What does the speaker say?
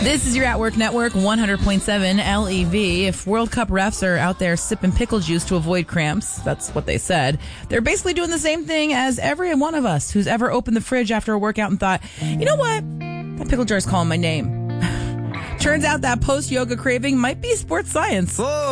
This is your At Work Network, 100.7 LEV. If World Cup refs are out there sipping pickle juice to avoid cramps, that's what they said, they're basically doing the same thing as every one of us who's ever opened the fridge after a workout and thought, you know what? That pickle jar's calling my name. Turns out that post-yoga craving might be sports science. Whoa.